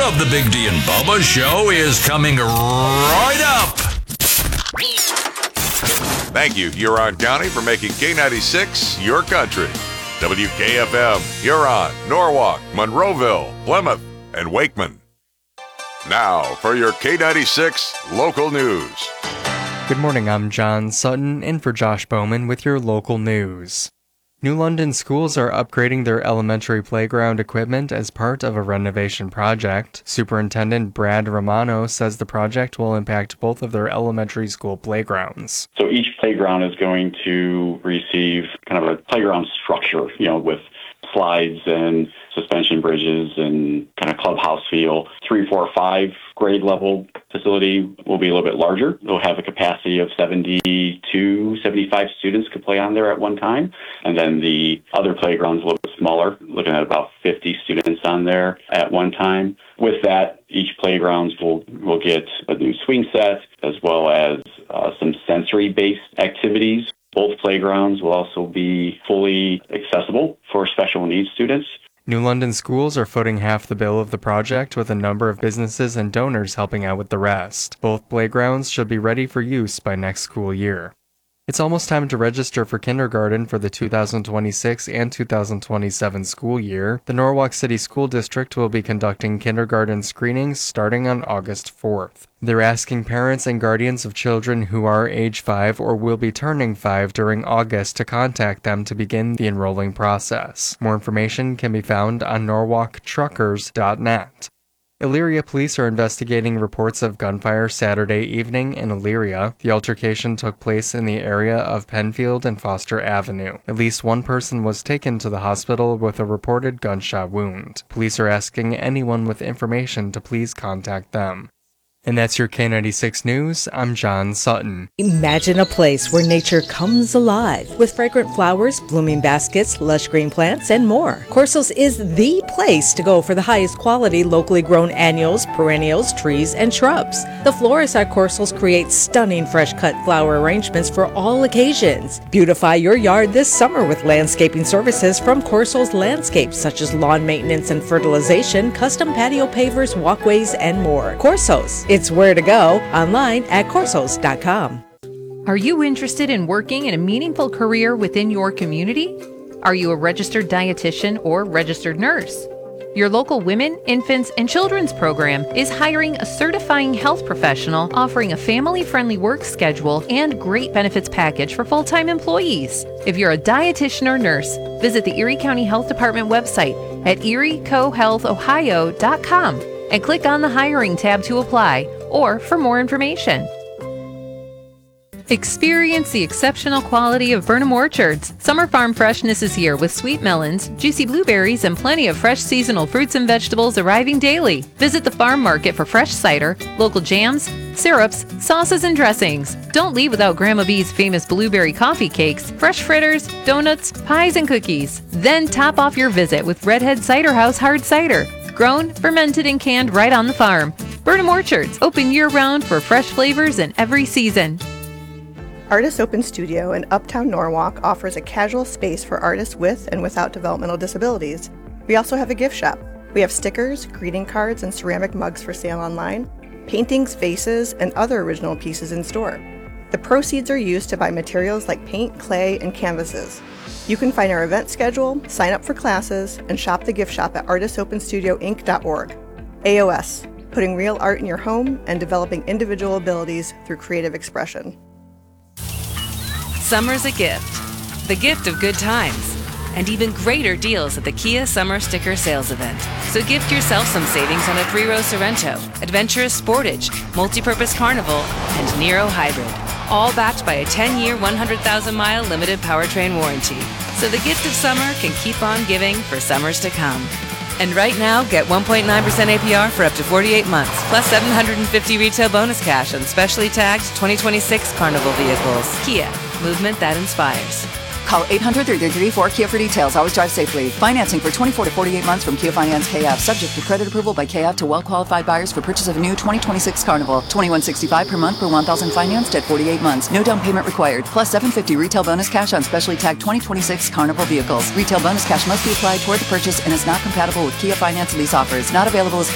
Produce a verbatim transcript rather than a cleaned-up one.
of the Big D and Bubba Show is coming right up. Thank you, Huron County, for making K ninety-six your country. W K F M, Huron, Norwalk, Monroeville, Plymouth, and Wakeman. Now for your K ninety-six local news. Good morning, I'm John Sutton, in for Josh Bowman with your local news. New London schools are upgrading their elementary playground equipment as part of a renovation project. Superintendent Brad Romano says the project will impact both of their elementary school playgrounds. So each playground is going to receive kind of a playground structure, you know, with slides and suspension bridges and kind of clubhouse feel. Three, four, five grade level facility will be a little bit larger. It'll have a capacity of seventy-two, seventy-five students could play on there at one time. And then the other playground's a little bit smaller, looking at about fifty students on there at one time. With that, each playground will, will get a new swing set as well as uh, some sensory-based activities. Both playgrounds will also be fully accessible for special needs students. New London schools are footing half the bill of the project, with a number of businesses and donors helping out with the rest. Both playgrounds should be ready for use by next school year. It's almost time to register for kindergarten for the two thousand twenty-six and two thousand twenty-seven school year. The Norwalk City School District will be conducting kindergarten screenings starting on August fourth. They're asking parents and guardians of children who are age five or will be turning five during August to contact them to begin the enrolling process. More information can be found on norwalk truckers dot net. Elyria police are investigating reports of gunfire Saturday evening in Elyria. The altercation took place in the area of Penfield and Foster Avenue. At least one person was taken to the hospital with a reported gunshot wound. Police are asking anyone with information to please contact them. And that's your K ninety-six News. I'm John Sutton. Imagine a place where nature comes alive with fragrant flowers, blooming baskets, lush green plants, and more. Corsos is the place to go for the highest quality locally grown annuals, perennials, trees, and shrubs. The florists at Corsos create stunning fresh-cut flower arrangements for all occasions. Beautify your yard this summer with landscaping services from Corsos Landscapes, such as lawn maintenance and fertilization, custom patio pavers, walkways, and more. Corsos. It's where to go, online at corsos dot com. Are you interested in working in a meaningful career within your community? Are you a registered dietitian or registered nurse? Your local Women, Infants, and Children's program is hiring a certifying health professional offering a family-friendly work schedule and great benefits package for full-time employees. If you're a dietitian or nurse, visit the Erie County Health Department website at erie co health ohio dot com. and click on the Hiring tab to apply or for more information. Experience the exceptional quality of Burnham Orchards. Summer farm freshness is here with sweet melons, juicy blueberries, and plenty of fresh seasonal fruits and vegetables arriving daily. Visit the farm market for fresh cider, local jams, syrups, sauces, and dressings. Don't leave without Grandma B's famous blueberry coffee cakes, fresh fritters, donuts, pies, and cookies. Then top off your visit with Redhead Cider House hard cider. Grown, fermented, and canned right on the farm. Burnham Orchards, open year-round for fresh flavors in every season. Artist Open Studio in Uptown Norwalk offers a casual space for artists with and without developmental disabilities. We also have a gift shop. We have stickers, greeting cards, and ceramic mugs for sale online, paintings, vases, and other original pieces in store. The proceeds are used to buy materials like paint, clay, and canvases. You can find our event schedule, sign up for classes, and shop the gift shop at artist open studio inc dot org. A O S, putting real art in your home and developing individual abilities through creative expression. Summer's a gift. The gift of good times. And even greater deals at the Kia Summer Sticker Sales Event. So gift yourself some savings on a three-row Sorrento, Adventurous Sportage, Multi-Purpose Carnival, and Nero Hybrid. All backed by a ten-year, one hundred thousand mile limited powertrain warranty. So the gift of summer can keep on giving for summers to come. And right now, get one point nine percent A P R for up to forty-eight months, plus seven hundred fifty retail bonus cash on specially tagged twenty twenty-six Carnival vehicles. Kia, movement that inspires. Call eight hundred, three three three, four K I A for details. Always drive safely. Financing for twenty-four to forty-eight months from Kia Finance K F. Subject to credit approval by K F to well-qualified buyers for purchase of a new twenty twenty-six Carnival. twenty-one sixty-five per month per one thousand financed at forty-eight months. No down payment required. Plus seven hundred fifty retail bonus cash on specially tagged twenty twenty-six Carnival vehicles. Retail bonus cash must be applied toward the purchase and is not compatible with Kia Finance lease offers. Not available as